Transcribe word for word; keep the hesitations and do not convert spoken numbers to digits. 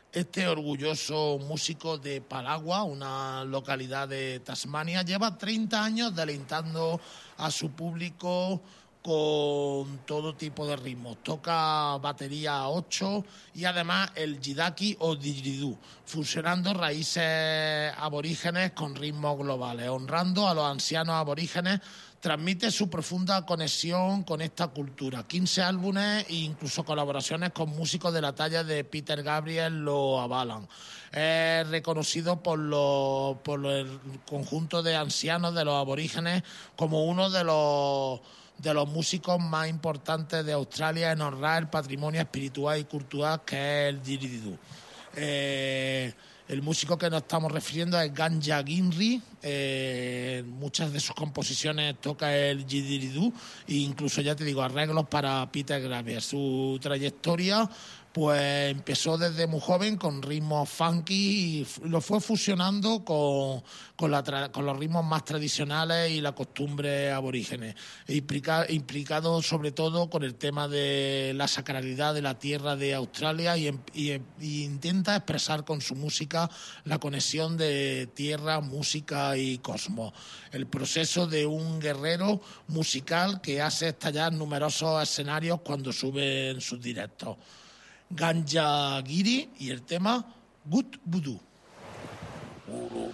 Este orgulloso músico de Palagua, una localidad de Tasmania, lleva treinta años deleitando a su público con todo tipo de ritmos. Toca batería a ocho y además el jidaki o didgeridoo, fusionando raíces aborígenes con ritmos globales, honrando a los ancianos aborígenes. Transmite su profunda conexión con esta cultura. quince álbumes e incluso colaboraciones con músicos de la talla de Peter Gabriel lo avalan. Es reconocido por, los, por el conjunto de ancianos de los aborígenes como uno de los de los músicos más importantes de Australia en honrar el patrimonio espiritual y cultural que es el didgeridoo. Eh, el músico que nos estamos refiriendo es Ganja Ginri. Eh, muchas de sus composiciones toca el didgeridoo e incluso, ya te digo, arreglos para Peter Gabriel. Su trayectoria pues empezó desde muy joven con ritmos funky y lo fue fusionando con, con, la tra- con los ritmos más tradicionales y la costumbre aborígenes, implica, implicado sobre todo con el tema de la sacralidad de la tierra de Australia y, y, y intenta expresar con su música la conexión de tierra, música y cosmos. El proceso de un guerrero musical que hace estallar numerosos escenarios cuando sube en sus directos. Ganja Giri y el tema Good Voodoo.